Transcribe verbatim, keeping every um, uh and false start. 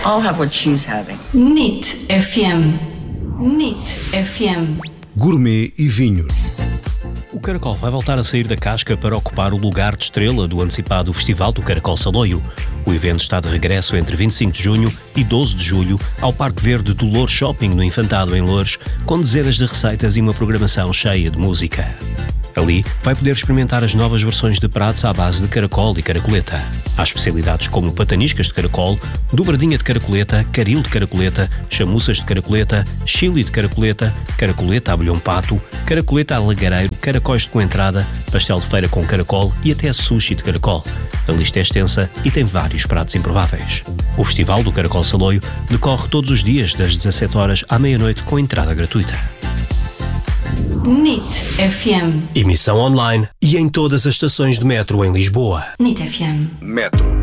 I'll have what she's having. N I T F M. N I T F M. Gourmet e vinhos. O Caracol vai voltar a sair da casca para ocupar o lugar de estrela do antecipado Festival do Caracol Saloio. O evento está de regresso entre vinte e cinco de junho e doze de julho ao Parque Verde do Loures Shopping, no Infantado, em Loures, com dezenas de receitas e uma programação cheia de música. Ali vai poder experimentar as novas versões de pratos à base de caracol e caracoleta. Há especialidades como pataniscas de caracol, dobradinha de caracoleta, caril de caracoleta, chamuças de caracoleta, chili de caracoleta, caracoleta à bolhão pato, caracoleta a lagareiro, caracóis de coentrada, pastel de feira com caracol e até sushi de caracol. A lista é extensa e tem vários pratos improváveis. O Festival do Caracol Saloio decorre todos os dias das dezassete horas à meia-noite com entrada gratuita. N I T F M. Emissão online e em todas as estações de metro em Lisboa. N I T F M. Metro.